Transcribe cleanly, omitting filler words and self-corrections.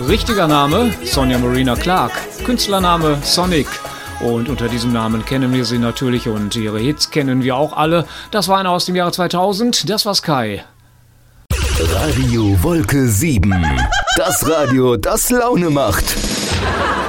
Richtiger Name Sonja Marina Clark, Künstlername Sonic. Und unter diesem Namen kennen wir sie natürlich und ihre Hits kennen wir auch alle. Das war einer aus dem Jahre 2000, das war Sky. Radio Wolke 7. Das Radio, das Laune macht.